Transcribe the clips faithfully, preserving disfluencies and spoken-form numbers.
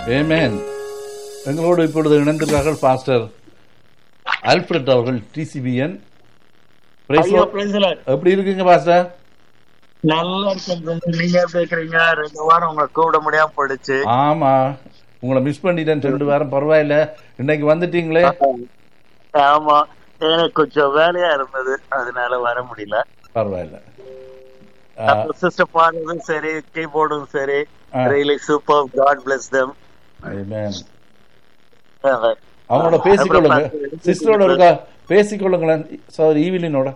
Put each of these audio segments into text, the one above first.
ஆமென். எங்களோடு இப்பொழுது இணைந்திருக்கிறார்கள் pastor Alfred அவர்கள் டிசிபிஎன். எப்படி இருக்குங்க பாஸ்டர்? நல்லா இருக்கேன். நீங்க எப்படி இருக்கிறீங்க? ரெண்டு வாரம் உங்களை கூப்பிட முடியாம போயிடுச்சு. ஆமா, உங்களை மிஸ் பண்ணிட்டேன் ரெண்டு வாரம். பரவாயில்ல, இன்னைக்கு வந்துட்டீங்களே. ஆமா, எனக்கு கொஞ்சம் வேலையா இருந்தது, அதனால வர முடியல. பரவாயில்ல. சிஸ்டர் பாடுறதும் சரி, கீபோர்டும் சரி, really super. God plus them. ஆமென். அவங்களோட பேசிக்கொள்ளுங்க, சிஸ்டரோட இருக்கா பேசிக்கொள்ளுங்களேன். Sir ஈவிலினோட.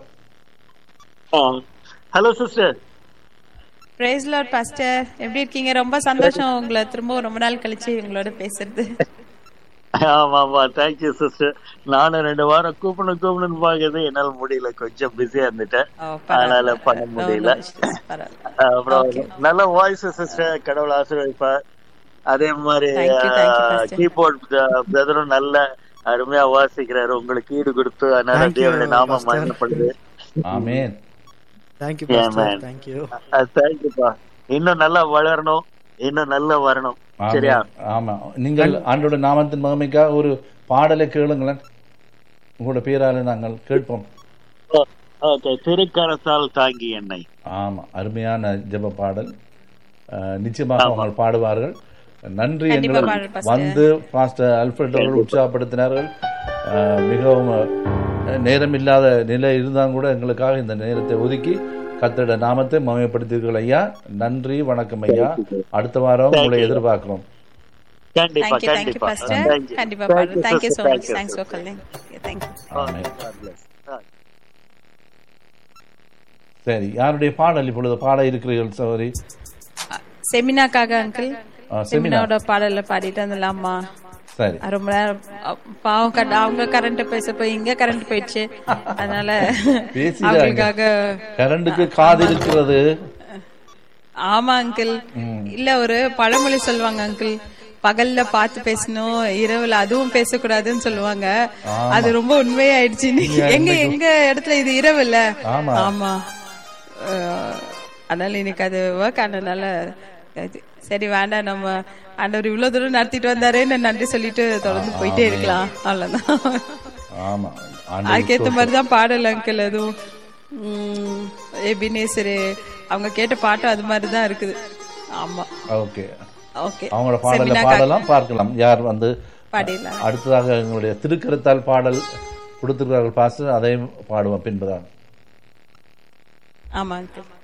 Hello sister. Price Lord pastor, எப்படி இருக்கீங்க? ரொம்ப சந்தோஷம் உங்களை திரும்ப ரொம்ப நாள் கழிச்சு உங்களோட பேசுறது. ஆமா ஆமா, தேங்க்யூ சிஸ்டர். நானும் ரெண்டு வாரம் கூப்பிடணும் கூப்பிடணும்னு பாக்குறது என்னால முடியல, கொஞ்சம் பிஸியா இருந்துட்டேன், அதனால பண்ண முடியல. அப்புறம் நல்ல வாய்ஸ் சிஸ்டர், கடவுள் ஆசீர்வதிப்பார். அதே மாதிரி கீபோர்ட் பிரதரும் நல்ல அருமையா வாசிக்கிறாரு, உங்களுக்கு ஈடு கொடுத்து, அதனால தேவனுடைய நாமம் மகிமைப்படுது. ஆமென். Thank you pastor. Thank you. Thank you பா. இன்னும் நல்லா வளரணும், இன்னும் நல்லா வரணும். சரியா? ஆமா, நீங்கள் ஆண்டோட நாமத்தின் மகிமைக்காக ஒரு பாடலை கேளுங்களேன், உங்களோட பேரால நாங்கள் கேட்போம். ஓகே, திருக்கரத்தால் தாங்கி என்னை. ஆமா, அருமையான ஜெப பாடல். நிச்சயமாக அவங்க பாடுவார்கள். நன்றி. எங்களை வந்து பாஸ்டர் ஆல்ஃபிரட் அவர்கள் உற்சாகப்படுத்தினார்கள். மிகவும் நேரமில்லாத நிலை இருந்தாலும் கூட எங்களுக்காக இந்த நேரத்தை ஒதுக்கி கர்த்தருடைய நாமத்தை மகிமைப்படுத்தீர்கள் ஐயா. நன்றி, வணக்கம் ஐயா. அடுத்த வாரம் உங்களை எதிர்பார்க்கிறோம். கண்டிப்பா கண்டிப்பா கண்டிப்பா. Thank you so much. Thanks for calling. Thank you. சரி, யாருடைய பாடல் இப்பொழுது பாட இருக்கிறீர்கள் சகோதரி? செமினாக்காக அங்கிள். செமினாவோட பாடல பாடிட்டு வந்துடலாமா? சரி. ரொம்ப நேரம் பாவம், அவங்க கரண்ட் பேச போய் இங்க கரண்ட் போயிடுச்சு, அதனால அவங்களுக்காக. கரண்டுக்கு காது இருக்கிறது. ஆமா அங்கிள். இல்ல, ஒரு பழமொழி சொல்லுவாங்க அங்கிள், பகல்ல பார்த்து பேசணும், இரவுல அதுவும் பேசக்கூடாதுன்னு சொல்லுவாங்க. அது ரொம்ப உண்மையாயிடுச்சு. எங்க எங்க இடத்துல இது இரவு இல்ல. ஆமா, அதனால இன்னைக்கு அது ஒர்க் ஆனதுனால சரி வேண்டாம், நம்ம ஆண்டவர் இவ்வளவு தூரம் நடத்திட்டு வந்தாரேன்னு நன்றி சொல்லிட்டு தொடர்ந்து போயிட்டே இருக்கலாம், அவ்வளவுதான். அதுக்கேற்ற மாதிரிதான் பாடல் அங்கிள். அதுவும் எபினேசரு அவங்க கேட்ட பாட்டும் அது மாதிரிதான் இருக்குது. ஆமா, ஓகே ஓகே. அவங்களோட பாடல பாடலாம், பார்க்கலாம் யார் வந்து பாடிடலாம். அடுத்ததாக எங்களுடைய திருக்கரத்தால் பாடல் கொடுத்திருக்கிறார்கள் பாஸ்டர், அதையும் பாடுவோம் பின்புதான். ஆமா அங்கிள்.